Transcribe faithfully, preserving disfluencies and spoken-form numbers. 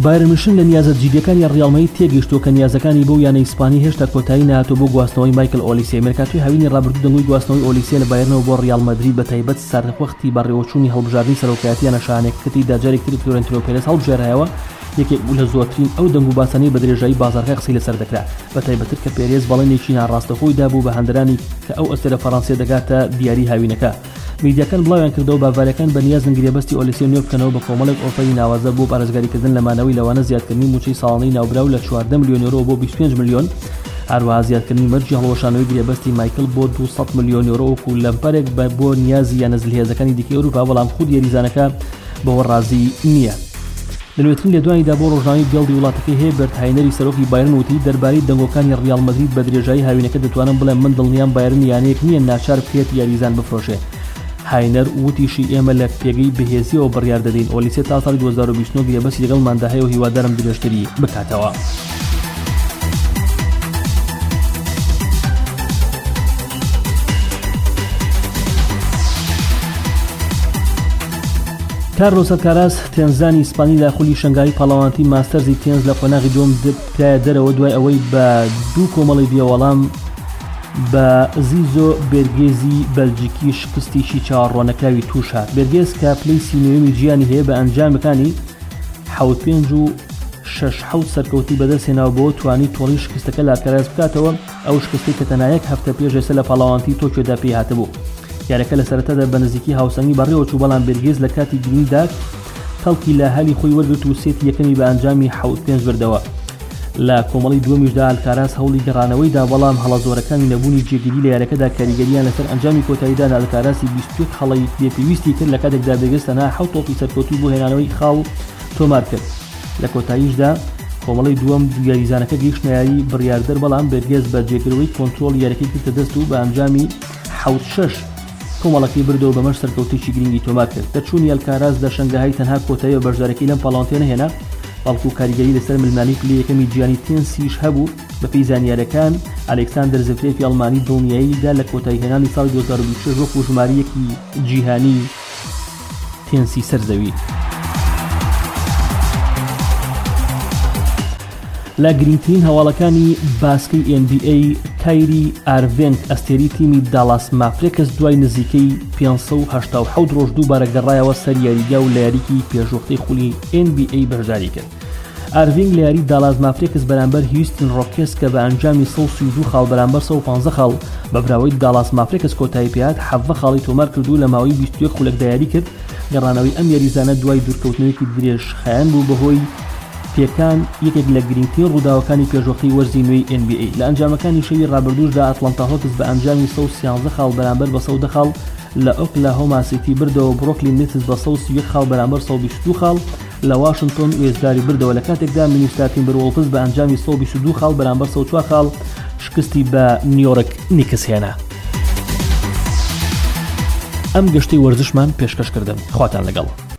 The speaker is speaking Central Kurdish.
بایرن میشن لە نیازە جیدەکانی ڕیال مەدرید تێگەیشتووە کە نیازەکانی بۆ یانە ئیسپانی هێشتا کۆتایی نەهاتووە بۆ گواستنەوەی مایکل ئۆلیسێ. مێرکاتۆی هاوینی ڕابردوو دەنگۆی گواستنەوەی ئۆلیسێ لە بایرنەوە بۆ ڕیال مەدرید بە تایبەت سەرنخوەختی بەڕێوەچوونی هەڵبژاردننی سەرۆکایەتی یانە شانێکەکەتی داجارێکتر فلۆرنتینۆ پێرێز هەڵبژێرایەوە یەکێک بوو لە زۆرترین ئەو دەنگ و باسانەی بە درێژایی بازارەکە قسەی لەسەر دەکرا، بە تایبەتر کە پێرێز بەڵێنێکی ناڕاستەخۆی دابوو بە هەندرانی کە ئەو ئەستێرە فەڕەنسیە دەگاتە دیاری هاوینەکە. میدیاکان بڵاویان کردەوە باڤاریەکان بە نیازن گرێبەستی ئۆلیسێ نوێ بکەنەوە بە کۆمەڵێک ئۆفەری ناوازە بۆ پارێزگاریکردن لە مانەوەی لەوانە زیادکردنی موچەی ساڵانەی ناوبراو لە چواردە ملیۆن یۆرۆ بۆ بیست و پێنج ملیۆن، هەروەها زیادکردنی مەرجی هەڵەوەشانەوەی گرێبەستی مایکل بۆ دووسەد ملیۆن یۆرۆ وەکو لەمپەرێک بۆ نیازی یانە زلهێزەکانی دیکەی ئەوروپا، بەڵام خود یاریزانەکە بەوە ڕازی نییە. لەنوێترین لێدوانیدا بۆ ڕۆژناوی گەڵدی وڵاتەکەی هێبەرت هاینەری سەرۆکی بایرن وتی دەربارەی دەنگۆکانی ڕیال مەدرید بە درێژایی هاوینەکە دەتوانم بڵێم من دڵنیام بایرن یانەیەک نییە ناچار بکرێت یاریزان بفرۆشێ. هاینەر وتیشی ئێمە لە پێگەی بەهێزیەوە بڕیار دەدەین ئۆلیسێ تا ساڵی دوو هەزار و بیست و نۆ گرێبەستی لەگەڵماندا هەیە و هیوادارم درێژتری بکاتەوە. کارلۆس ئەلکاراز تێنزانی ئیسپانی لە خولی شنگاری پاڵەوانتی ماستەرزی تێنز لە قۆناغی دۆم پایە دەرەوە دوای ئەوەی بە دوو کۆمەڵی بێوەڵام بە زیزۆ بێرگێزی بەلجیکی شکستێکی چاوەڕوانەکراوی توش هات. بێرگێز کە پلەی سینەوەمی جیهانی هەیە بە ئەنجامەکانی حەوت پێنج و شەش حەوت سەرکەوتی بەدەستهێناوە بۆ توانی تۆڵی شکستەکە لە ئەلکاراز بکاتەوە، ئەو شکستی کە تەنها یەک هەفتە پێش ئێستا لە پاڵەوانتی تۆکیۆدا پێی هاتبوو. یاریەکە لە سەرەتادا بە نزیکی هاوسەنگی بەڕێوە چوو، بەڵام بێرگێز لە کاتی گرینگدا تەڵکی لە هەلی خۆی وەرگرت و سێتی یەکەمی بە ئەنجامی حەوت پێنج بردەوە. لە کۆمەڵی دووەمیشدا ئەلکاراز هەوڵی گەڕانەوەیدا، بەڵام هەڵەزۆرەکانی نەبوونی جێگیری لە یاریەکەدا کاریگەریان لەسەر ئەنجامی کۆتاییدا ئەلکاراسی بیست و یەک خەڵی بێپێویستی کرد لە کاتێکدا بێرگێز تەنها حەوت تۆپی سەرکەوتوو بۆ هێنانەوەی خاڵ تۆمار کرد. لە کۆتاییشدا کۆمەڵی دووەم یاریزانەکە گەیشتە یاری بڕیاردەر، بەڵام بێرگێز بە جێگرەوەی کۆنترۆڵ یاریەکەی کردە دەست و بە ئەنجامی حەوت شەش کۆمەڵەکەی بردەوە بەمەش سەرکەوتێکی گرنگی تۆمار کرد. دەچوونی ئەلکاراز لە شەنگەهای تەنها کۆتایی و بەشدارەکەی لەم پاڵەوانتێ نەهێنا، بەڵکو کاریگەری لەسەر ملمانی پلەی یەکەمی جیهانی تێنسیش هەبوو. بەپێی زانیاریەکان ئەلێکساندەر زڤرێفی ئەڵمانی دڵنیاییدا لە کۆتایی هێنانی ساڵی دوو هەزار و بیست و شەش وەکو ژمارەیەکی جیهانی تێنسی سەرزەوی. لە گرنگترین هەواڵەکانی باسکەی ئێن بی ئەی کایری ئارڤینگ ئەستێری تیمی دالاس مافرێکس دوای نزیکەی پێنج سەد و هەشتا و حەوت ڕۆژ دووبارە گەڕایەوە سەر یاریگا و لە یاریکی پێشوەختەی خولی ئێن بی ئەی بەشداری کرد. ئارڤینگ لە یاری دالاس مافرێکس بەرامبەر هیوستن ڕۆکێتس کە بە ئەنجامی سەد و سی و دوو خاڵ بەرامبەر سەد و پانزە خاڵ بە براوەی دالاس مافرێکس کۆتایی پێهات، حەڤە خاڵی تۆمار کرد و لە ماوەی بیست و یەک خولەکدا یاری کرد. گەڕانەوەی ئەم یاریزانە دوای دوورکەوتنەوەیەکی درێژ خایەن بوو بەهۆی پێکان یەکێک لە گرنگترین ڕووداوەکانی پێشوەختەی وەرزی نوێی ئێن بی ئەی. لە ئەنجامەکانی شەوی ڕابردووشدا ئەتڵانتا هۆکس بە ئەنجامی سەد و سیانزە خاڵ بەرامبەر بە سەد و دە خاڵ لە ئۆکلاهۆما سیتی بردەوە، بڕۆکلین نێتس بە سەد و سی و یەک خاڵ بەرامبەر سەد و بیست و دوو خاڵ لە واشنگتۆن وێزداری بردەوە، لە کاتێکدا مینیستا تیمبەروڵفز بە ئەنجامی سەد و بیست و دوو خاڵ بەرامبەر سەد و چوار خاڵ شکستی بە نیویۆرک نیکس هێنا. ئەم گەشتەی وەرزشمان پێشکەشکردن. خواتان لەگەڵ.